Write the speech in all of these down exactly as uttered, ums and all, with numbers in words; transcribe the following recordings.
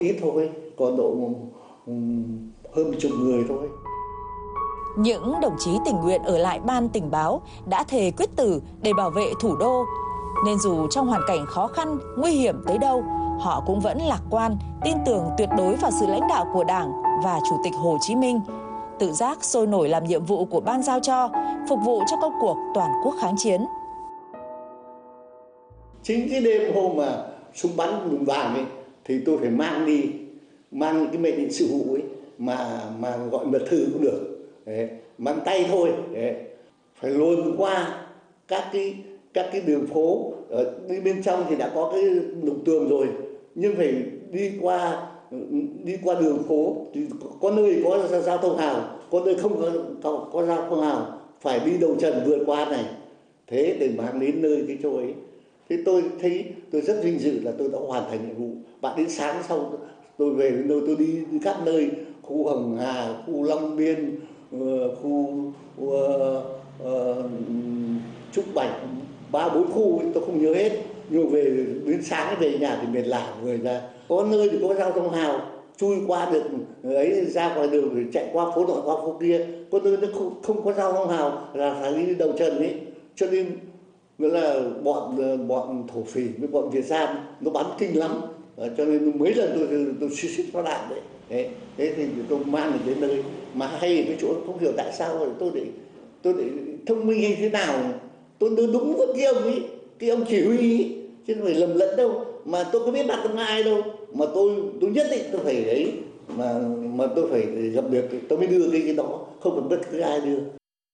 Ít thôi, có độ um, hơn một chục người thôi. Những đồng chí tình nguyện ở lại ban tình báo đã thề quyết tử để bảo vệ thủ đô. Nên dù trong hoàn cảnh khó khăn, nguy hiểm tới đâu, họ cũng vẫn lạc quan, tin tưởng tuyệt đối vào sự lãnh đạo của Đảng và Chủ tịch Hồ Chí Minh. Tự giác sôi nổi làm nhiệm vụ của ban giao cho, phục vụ cho công cuộc toàn quốc kháng chiến. Chính cái đêm hôm mà súng bắn vùng vàng ấy, thì tôi phải mang đi, mang những cái mệnh lệnh sự vụ ấy, mà mà gọi mật thư cũng được. Đấy, mang tay thôi. Đấy, phải luồn qua các cái các cái đường phố, ở đi bên trong thì đã có cái lục tường rồi, nhưng phải đi qua đi qua đường phố, thì có nơi có giao thông hào, có nơi không có có, có giao thông hào, phải đi đầu trần vượt qua này, thế để mang đến nơi cái chỗ ấy. Thế tôi thấy tôi rất vinh dự là tôi đã hoàn thành nhiệm vụ. Bạn đến sáng sau tôi về đến nơi, tôi đi, đi khắp nơi, khu Hồng Hà, khu Long Biên, khu uh, uh, Trúc Bạch, ba bốn khu ấy, tôi không nhớ hết, nhưng về đến sáng về nhà thì mệt lả người ra. Có nơi thì có giao thông hào, chui qua được ấy, ra ngoài đường rồi chạy qua phố nọ qua phố kia. Có nơi nó không, không có giao thông hào là phải đi đầu trần ấy, cho nên nghĩa là bọn bọn thổ phỉ với bọn Việt Nam nó bắn kinh lắm, cho nên mấy lần tôi tôi suýt suýt có đạn đấy. Thế, thế thì tôi mang được đến nơi mà hay cái chỗ không hiểu tại sao rồi tôi để tôi để thông minh hay thế nào, tôi đúng với cái ông ấy, cái ông chỉ huy ấy, chứ không phải lầm lẫn đâu, mà tôi có biết đặt trong ai đâu, mà tôi tôi nhất định tôi phải ấy, mà mà tôi phải gặp được tôi mới đưa cái cái đó, không cần bất cứ ai đưa.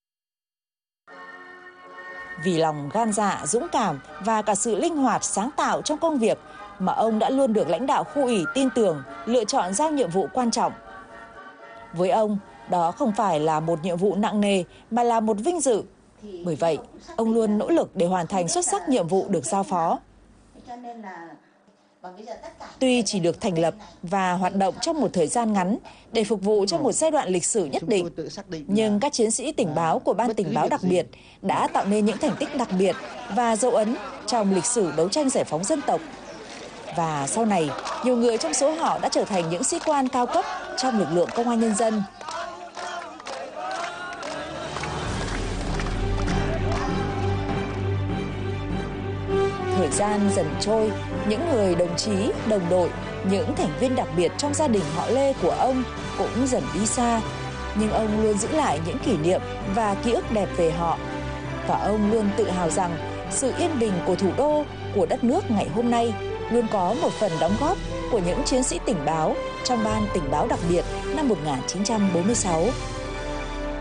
Vì lòng gan dạ, dũng cảm và cả sự linh hoạt, sáng tạo trong công việc mà ông đã luôn được lãnh đạo khu ủy tin tưởng, lựa chọn giao nhiệm vụ quan trọng. Với ông, đó không phải là một nhiệm vụ nặng nề mà là một vinh dự. Bởi vậy, ông luôn nỗ lực để hoàn thành xuất sắc nhiệm vụ được giao phó. Tuy chỉ được thành lập và hoạt động trong một thời gian ngắn để phục vụ cho một giai đoạn lịch sử nhất định, nhưng các chiến sĩ tình báo của Ban Tình báo đặc biệt đã tạo nên những thành tích đặc biệt và dấu ấn trong lịch sử đấu tranh giải phóng dân tộc. Và sau này, nhiều người trong số họ đã trở thành những sĩ quan cao cấp trong lực lượng công an nhân dân. Thời gian dần trôi, những người đồng chí, đồng đội, những thành viên đặc biệt trong gia đình họ Lê của ông cũng dần đi xa. Nhưng ông luôn giữ lại những kỷ niệm và ký ức đẹp về họ. Và ông luôn tự hào rằng sự yên bình của thủ đô, của đất nước ngày hôm nay luôn có một phần đóng góp của những chiến sĩ tình báo trong Ban Tình báo đặc biệt năm một nghìn chín trăm bốn mươi sáu.